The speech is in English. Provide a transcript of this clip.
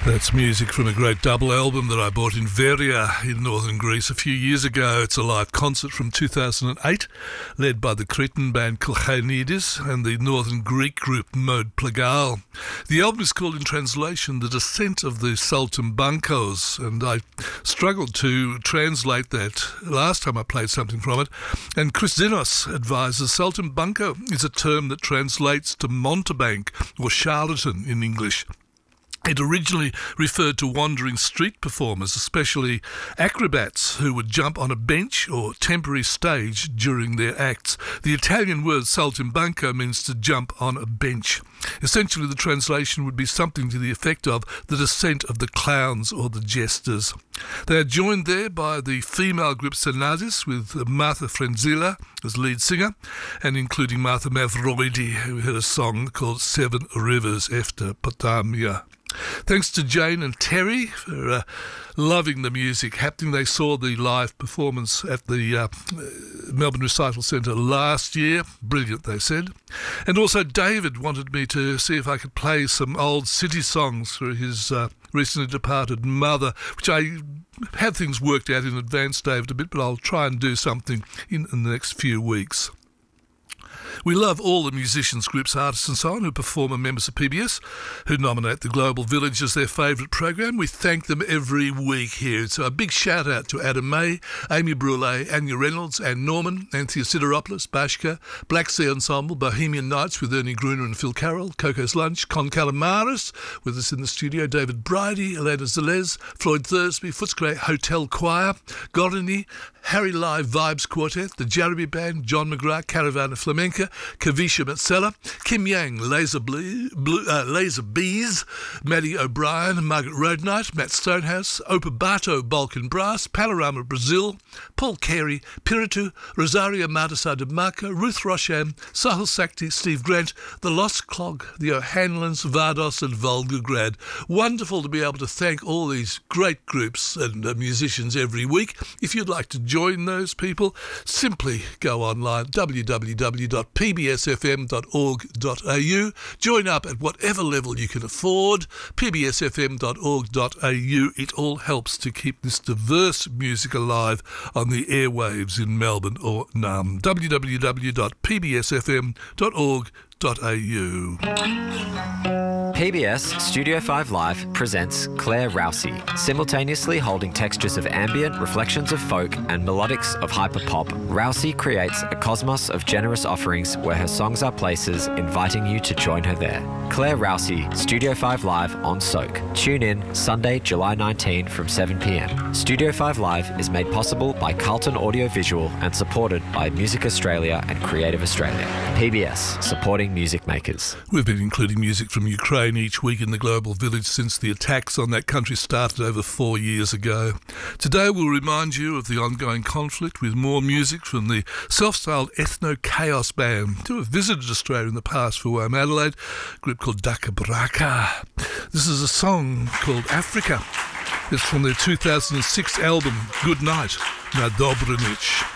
That's music from a great double album that I bought in Veria in northern Greece a few years ago. It's a live concert from 2008, led by the Cretan band Kolchanidis and the northern Greek group Mode Plagal. The album is called, in translation, The Descent of the Saltimbancos, and I struggled to translate that last time I played something from it. And Chris Zenos advises Saltimbanco is a term that translates to mountebank or charlatan in English. It originally referred to wandering street performers, especially acrobats who would jump on a bench or temporary stage during their acts. The Italian word saltimbanco means to jump on a bench. Essentially, the translation would be something to the effect of the descent of the clowns or the jesters. They are joined there by the female group Senazis, with Martha Frenzilla as lead singer, and including Martha Mavroidi, who had a song called Seven Rivers After Potamia. Thanks to Jane and Terry for loving the music happening. They saw the live performance at the Melbourne Recital Centre last year. Brilliant, they said. And also David wanted me to see if I could play some old city songs for his recently departed mother, which I have things worked out in advance, David, a bit, but I'll try and do something in the next few weeks. We love all the musicians, groups, artists and so on who perform and members of PBS who nominate the Global Village as their favourite program. We thank them every week here. So a big shout out to Adam May, Amy Brule, Anya Reynolds, Anne Norman, Anthea Sideropoulos, Bashka, Black Sea Ensemble, Bohemian Nights with Ernie Gruner and Phil Carroll, Coco's Lunch, Con Calamaris with us in the studio, David Bridie, Elena Zelez, Floyd Thursby, Footscray Hotel Choir, Gorani, Harry Live Vibes Quartet, the Jeremy Band, John McGrath, Caravana Flamenca, Kavisha Matsela, Kim Yang, Laser Bees, Maddie O'Brien, Margaret Roadnight, Matt Stonehouse, Opabato Balkan Brass, Panorama Brazil, Paul Carey, Piritu, Rosario Mardasa de Marco, Ruth Rosham, Sahil Sakti, Steve Grant, The Lost Clog, the O'Hanlons, Vardos and Volgograd. Wonderful to be able to thank all these great groups and musicians every week. If you'd like to join those people, simply go online, www.pbsfm.org.au. Join up at whatever level you can afford, pbsfm.org.au. It all helps to keep this diverse music alive on the airwaves in Melbourne or Naarm. www.pbsfm.org.au. PBS Studio 5 Live presents Claire Rousey, simultaneously holding textures of ambient, reflections of folk, and melodics of hyperpop. Rousey creates a cosmos of generous offerings where her songs are places inviting you to join her there. Claire Rousey, Studio 5 Live on Soak. Tune in Sunday, July 19 from 7 p.m. Studio 5 Live is made possible by Carlton Audio Visual and supported by Music Australia and Creative Australia. PBS, supporting music makers. We've been including music from Ukraine each week in the Global Village since the attacks on that country started over 4 years ago. Today we'll remind you of the ongoing conflict with more music from the self-styled Ethno Chaos Band who have visited Australia in the past for WAM Adelaide, a group called Daka Braka. This is a song called Africa. It's from their 2006 album Good Night, Na Dobranic.